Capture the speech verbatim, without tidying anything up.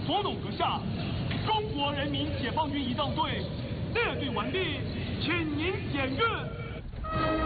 左董阁下，中国人民解放军仪仗队列队完毕，请您检阅。